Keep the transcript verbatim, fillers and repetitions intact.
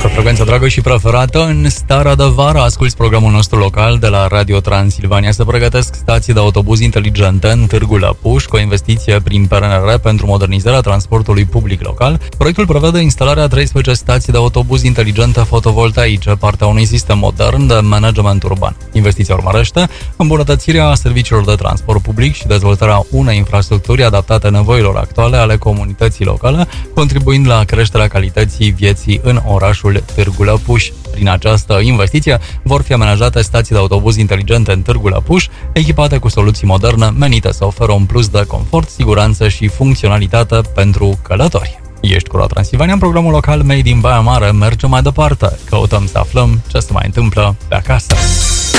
Ești pe frecvența dragă și preferată în starea de vară. Asculți programul nostru local de la Radio Transilvania. Se pregătesc stații de autobuz inteligente în Târgu Lăpuș, cu o investiție prin P N R R pentru modernizarea transportului public local. Proiectul prevede instalarea a treisprezece stații de autobuz inteligente fotovoltaice, partea unui sistem modern de management urban. Investiția urmărește îmbunătățirea serviciilor de transport public și dezvoltarea unei infrastructuri adaptate nevoilor actuale ale comunității locale, contribuind la creșterea calității vieții în orașul Târgu Lăpuș. Prin această investiție vor fi amenajate stații de autobuz inteligente în Târgu Lăpuș, echipate cu soluții moderne menite să oferă un plus de confort, siguranță și funcționalitate pentru călători. Ești cu Radio Transilvania, în programul local Made in Baia Mare. Mergem mai departe, căutăm să aflăm ce se mai întâmplă pe acasă.